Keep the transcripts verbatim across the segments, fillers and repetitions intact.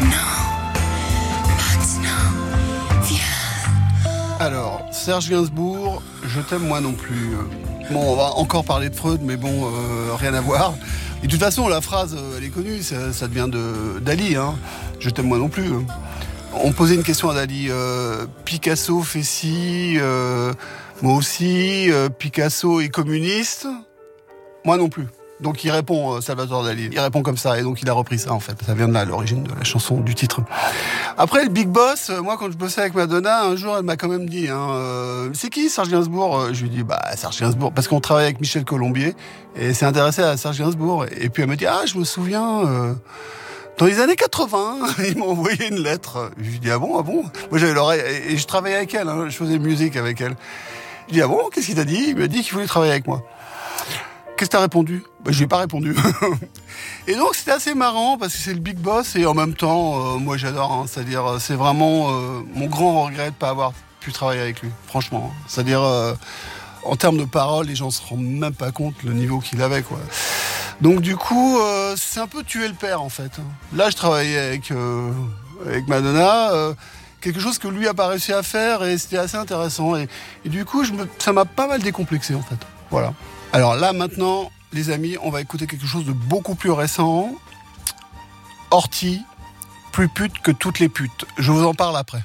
Alors, Serge Gainsbourg, je t'aime moi non plus. Bon, on va encore parler de Freud, mais bon, euh, rien à voir. Et de toute façon, la phrase, elle est connue, ça, ça devient de, Dali, hein. Je t'aime moi non plus. On posait une question à Dali. Euh, Picasso fait ci, euh, moi aussi, euh, Picasso est communiste. Moi non plus. Donc il répond, euh, Salvatore Dali, il répond comme ça, et donc il a repris ça en fait. Ça vient de là, l'origine de la chanson, du titre. Après, le Big Boss, euh, moi quand je bossais avec Madonna, un jour elle m'a quand même dit, hein, euh, c'est qui Serge Gainsbourg? Je lui dis, bah Serge Gainsbourg, parce qu'on travaille avec Michel Colombier, et s'est intéressé à Serge Gainsbourg. Et puis elle me dit, ah je me souviens, euh, dans les années quatre-vingts, il m'a envoyé une lettre. Je lui dis, ah bon, ah bon? Moi j'avais l'oreille, et je travaillais avec elle, hein, je faisais musique avec elle. Je lui dis, ah bon, qu'est-ce qu'il t'a dit? Il m'a dit qu'il voulait travailler avec moi. Qu'est-ce que t'as répondu? Bah, je lui ai pas répondu. Et donc c'était assez marrant parce que c'est le Big Boss et en même temps, euh, moi j'adore. Hein, c'est-à-dire, c'est vraiment euh, mon grand regret de pas avoir pu travailler avec lui, franchement. C'est-à-dire, euh, en termes de paroles, les gens se rendent même pas compte le niveau qu'il avait, quoi. Donc du coup, euh, c'est un peu tuer le père en fait. Là, je travaillais avec euh, avec Madonna. Euh, quelque chose que lui a pas réussi à faire et c'était assez intéressant. Et, et du coup, je me, ça m'a pas mal décomplexé en fait. Voilà. Alors là, maintenant, les amis, on va écouter quelque chose de beaucoup plus récent. Horty, plus pute que toutes les putes. Je vous en parle après.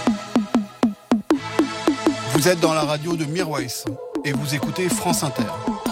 Vous êtes dans la radio de Mirwais et vous écoutez France Inter.